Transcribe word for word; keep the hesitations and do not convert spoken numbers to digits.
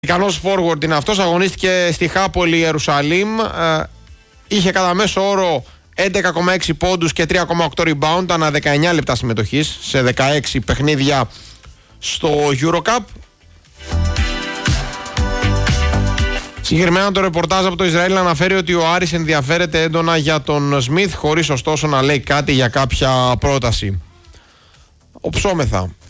Ικανός forward είναι αυτός, αγωνίστηκε στη Χάπολη Ιερουσαλήμ, ε, είχε κατά μέσο όρο έντεκα κόμμα έξι πόντους και τρία κόμμα οκτώ rebound ανά δεκαεννιά λεπτά συμμετοχής σε δεκαέξι παιχνίδια στο EuroCup. Συγκεκριμένα το ρεπορτάζ από το Ισραήλ αναφέρει ότι ο Άρης ενδιαφέρεται έντονα για τον Σμιθ, χωρίς ωστόσο να λέει κάτι για κάποια πρόταση. Οψόμεθα.